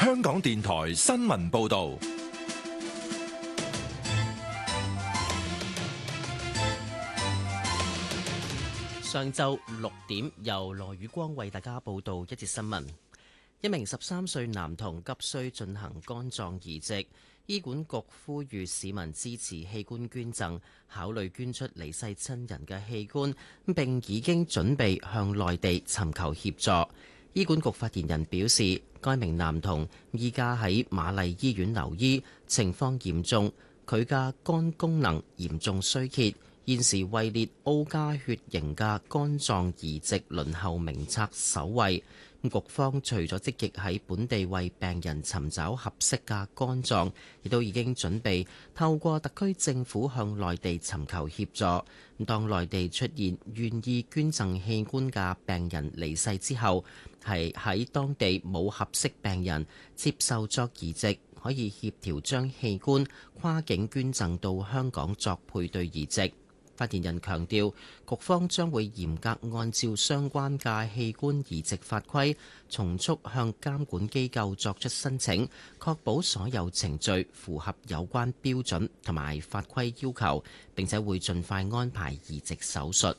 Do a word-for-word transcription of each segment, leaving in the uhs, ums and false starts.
香港電台新聞報道。 上晝六點，由羅宇光為大家報道一節新聞。一名十三歲男童急需進行肝臟移植，醫管局呼籲市民支持器官捐贈，考慮捐出離世親人嘅器官，並已經準備向內地尋求協助。醫管局發言人表示，該名男童依家喺瑪麗醫院留醫，情況嚴重，佢嘅肝功能嚴重衰竭。現時位列 O 加血型嘅肝臟移植輪候名冊首位。局方除咗積極喺本地為病人尋找合適嘅肝臟，亦都已經準備透過特區政府向內地尋求協助。當內地出現願意捐贈器官嘅病人離世之後，係喺當地冇合適病人接受作移植，可以協調將器官跨境捐贈到香港作配對移植。發言人強調，局方將會嚴格按照相關嘅器官移植法規，從速向監管機構作出申請，確保所有程序符合有關標準同埋法規要求，並且會盡快安排移植手術。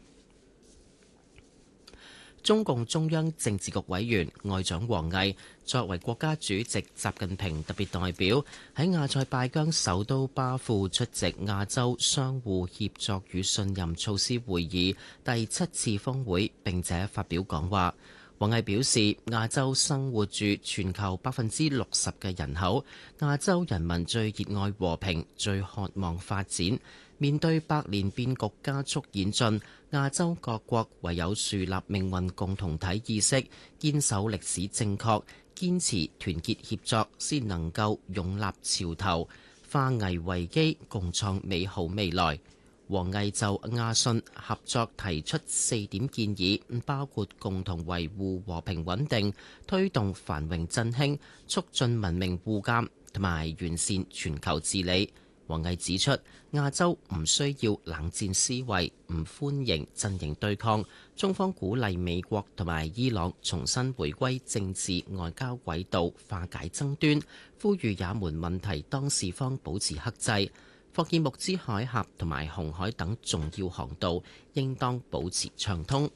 中共中央政治局委員外長王毅作為國家主席習近平特別代表，喺阿塞拜疆首都巴庫出席亞洲相互協作與信任措施會議第七次峰會，並且發表講話。王毅表示，亞洲生活住全球百分之六十嘅人口，亞洲人民最熱愛和平，最渴望發展。面對百年變局加速演進，亞洲各國唯有樹立命運共同體意識，堅守歷史正確，堅持團結協作，先能夠勇立潮頭，化危為機，共創美好未來。王毅就亞信合作提出四點建議，包括共同維護和平穩定、推動繁榮振興、促進文明互鑑同埋完善全球治理。王毅指出，亞洲唔需要冷戰思維，唔歡迎陣營對抗。中方鼓勵美國同埋伊朗重新回歸政治外交軌道，化解爭端，呼籲也門問題當事方保持克制。霍爾木茲海峽同埋紅海等重要航道應當保持暢通。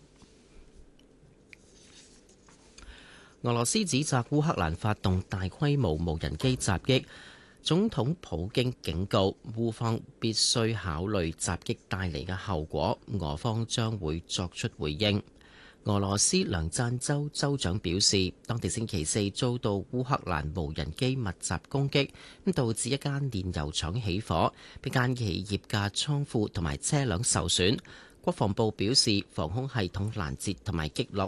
俄羅斯指責烏克蘭發動大規模無人機襲擊。總統普京警告烏方必須考慮襲擊帶嚟嘅後果，俄方將會作出回應。俄羅斯梁贊州州長表示，當地星期四遭到烏克蘭無人機密集攻擊，咁導致一間煉油廠起火，一間企業嘅倉庫同埋車輛受損。國防部表示，防空系統攔截同埋擊落